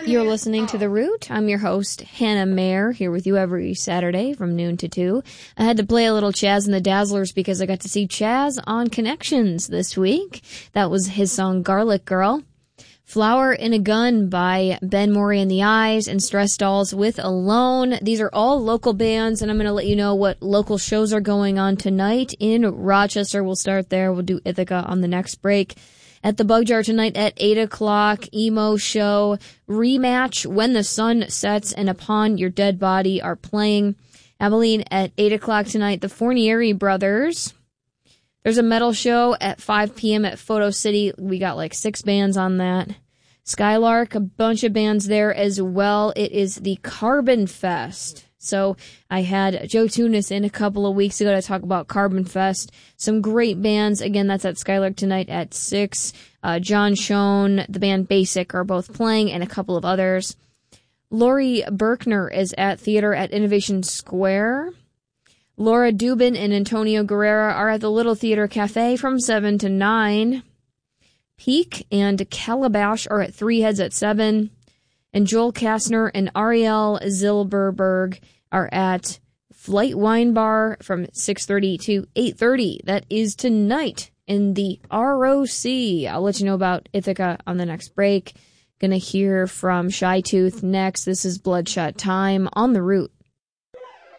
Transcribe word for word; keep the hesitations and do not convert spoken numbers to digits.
You're listening to The Root. I'm your host, Hannah Mayer, here with you every Saturday from noon to two. I had to play a little Chaz and the Dazzlers because I got to see Chaz on Connections this week. That was his song Garlic Girl. Flower in a Gun by Ben Morey and the Eyes, and Stress Dolls with Alone. These are all local bands, and I'm going to let you know what local shows are going on tonight in Rochester. We'll start there. We'll do Ithaca on the next break. At the Bug Jar tonight at eight o'clock, emo show, Rematch, When the Sun Sets, and Upon Your Dead Body are playing. Abilene at eight o'clock tonight, the Fornieri Brothers. There's a metal show at five p.m. at Photo City. We got like six bands on that. Skylark, a bunch of bands there as well. It is the Carbon Fest. So I had Joe Tunis in a couple of weeks ago to talk about Carbon Fest. Some great bands. Again, that's at Skylark tonight at six. Uh, John Schoen, the band Basic are both playing, and a couple of others. Lori Berkner is at Theater at Innovation Square. Laura Dubin and Antonio Guerrera are at the Little Theater Cafe from seven to nine. Peak and Calabash are at Three Heads at seven. And Joel Kastner and Ariel Zilberberg are at Flight Wine Bar from six thirty to eight thirty. That is tonight in the R O C. I'll let you know about Ithaca on the next break. Gonna hear from Shy Tooth next. This is Bloodshot Time on The Root.